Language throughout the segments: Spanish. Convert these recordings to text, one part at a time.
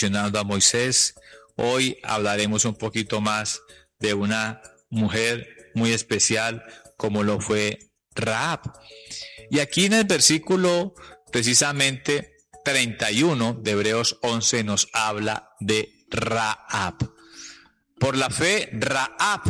mencionando a Moisés. Hoy hablaremos un poquito más de una mujer muy especial como lo fue Rahab. Y aquí en el versículo precisamente 31 de Hebreos 11 nos habla de Rahab. Por la fe, Rahab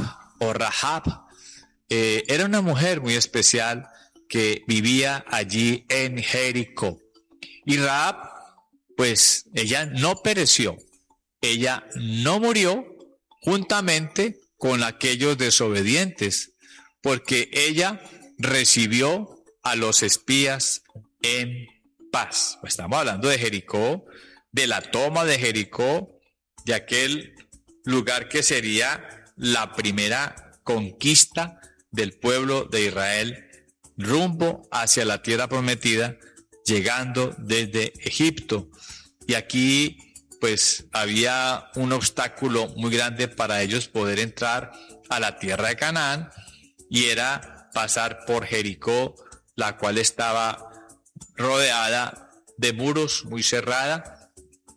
era una mujer muy especial que vivía allí en Jericó. Y Rahab, pues ella no pereció, ella no murió juntamente con aquellos desobedientes, porque ella recibió a los espías en paz. Pues estamos hablando de Jericó, de la toma de Jericó, de aquel lugar que sería la primera conquista del pueblo de Israel rumbo hacia la tierra prometida, llegando desde Egipto. Y aquí pues había un obstáculo muy grande para ellos poder entrar a la tierra de Canaán, y era pasar por Jericó, la cual estaba rodeada de muros, muy cerrada,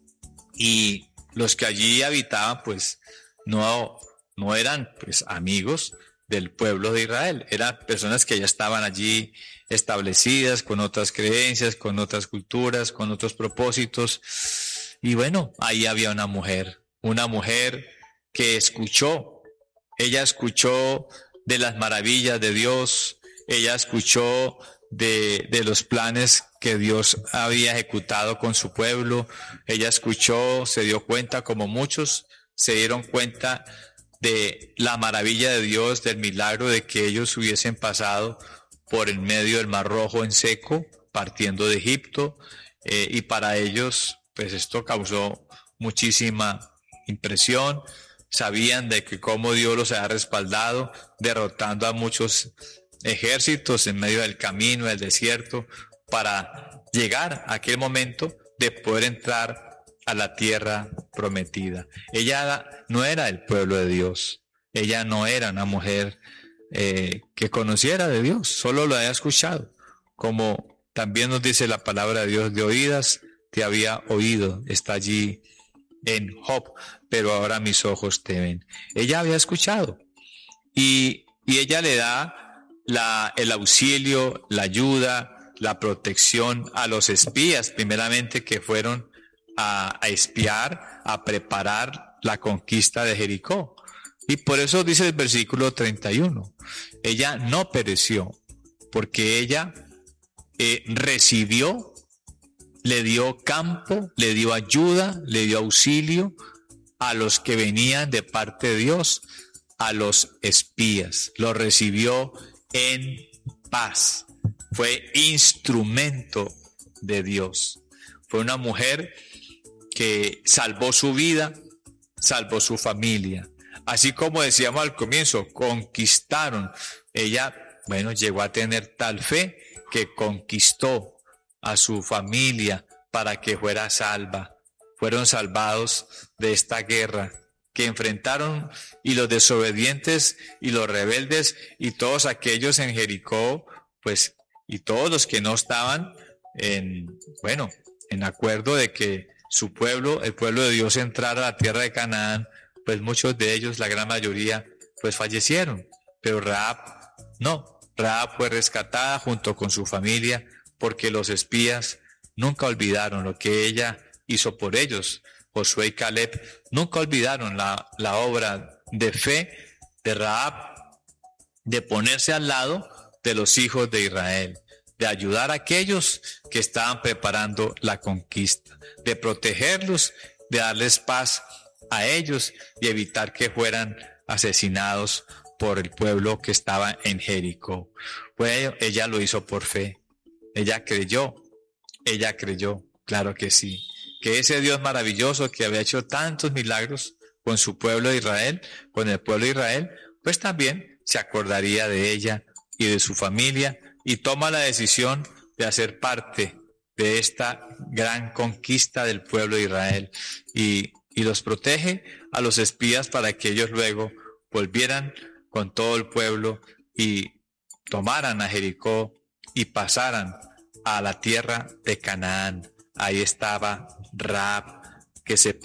y los que allí habitaban pues no eran pues amigos del pueblo de Israel, eran personas que ya estaban allí establecidas, con otras creencias, con otras culturas, con otros propósitos. Y bueno, ahí había una mujer que escuchó, ella escuchó de las maravillas de Dios, ella escuchó de los planes que Dios había ejecutado con su pueblo, ella escuchó, se dio cuenta, como muchos se dieron cuenta de la maravilla de Dios, del milagro de que ellos hubiesen pasado por el medio del Mar Rojo en seco, partiendo de Egipto, y para ellos pues esto causó muchísima impresión. Sabían de que cómo Dios los había respaldado, derrotando a muchos ejércitos en medio del camino, del desierto, para llegar a aquel momento de poder entrar a la tierra prometida. Ella no era el pueblo de Dios, ella no era una mujer que conociera de Dios, solo lo había escuchado, como también nos dice la palabra de Dios: de oídas te había oído, está allí en Job, pero ahora mis ojos te ven. Ella había escuchado, y ella le da el auxilio, la ayuda, la protección a los espías, primeramente, que fueron a espiar, a preparar la conquista de Jericó. Y por eso dice el versículo 31, ella no pereció, porque ella recibió, le dio campo, le dio ayuda, le dio auxilio a los que venían de parte de Dios, a los espías. Lo recibió en paz. Fue instrumento de Dios. Fue una mujer que salvó su vida, salvó su familia. Así como decíamos al comienzo, conquistaron. Ella, bueno, llegó a tener tal fe que conquistó a su familia para que fuera salva. Fueron salvados de esta guerra que enfrentaron, y los desobedientes y los rebeldes y todos aquellos en Jericó, pues, y todos los que no estaban en acuerdo de que su pueblo, el pueblo de Dios, entrara a la tierra de Canaán, pues muchos de ellos, la gran mayoría, pues fallecieron. Pero Rahab no, Rahab fue rescatada junto con su familia, porque los espías nunca olvidaron lo que ella hizo por ellos. Josué y Caleb nunca olvidaron la obra de fe de Rahab, de ponerse al lado de los hijos de Israel, de ayudar a aquellos que estaban preparando la conquista, de protegerlos, de darles paz a ellos y evitar que fueran asesinados por el pueblo que estaba en Jericó. Pues ella lo hizo por fe. Ella creyó, claro que sí, que ese Dios maravilloso que había hecho tantos milagros con su pueblo de Israel, con el pueblo de Israel, pues también se acordaría de ella y de su familia, y toma la decisión de hacer parte de esta gran conquista del pueblo de Israel, y los protege a los espías para que ellos luego volvieran con todo el pueblo y tomaran a Jericó y pasaran a la tierra de Canaán. Ahí estaba Rahab, que se